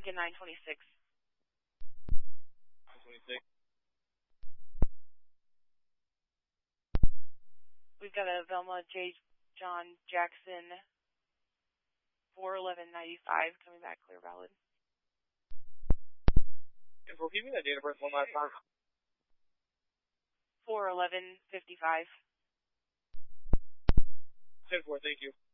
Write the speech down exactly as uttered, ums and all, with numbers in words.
Lincoln nine twenty-six. nine twenty-six. We've got a Velma J. John Jackson four eleven ninety-five coming back clear valid. ten four, give me that date of birth one last time. four eleven fifty-five. ten four, thank you.